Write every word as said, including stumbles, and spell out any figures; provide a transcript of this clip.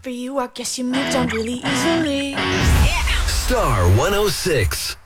For you, I guess you moved on really easily. Star one oh six.